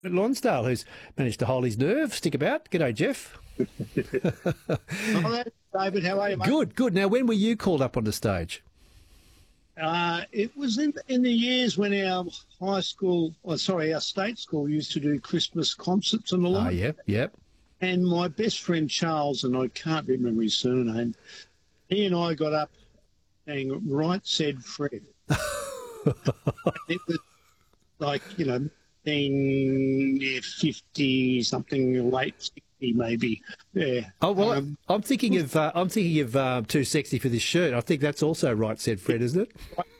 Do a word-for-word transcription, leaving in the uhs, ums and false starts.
at Lonsdale, who's managed to hold his nerve. Stick about. G'day, Jeff. Hello, David. How are you, mate? Good, good. Now, when were you called up on the stage? Uh, it was in, in the years when our high school, or sorry, our state school used to do Christmas concerts and the Ah, like. yep, yep. And my best friend Charles, and I can't remember his surname, he and I got up saying, "Right said Fred." It was like, you know, in fifty something, late sixty maybe. Yeah. Oh well, Um, I'm thinking of uh, I'm thinking of uh, Too Sexy for This Shirt. I think that's also Right Said Fred, isn't it?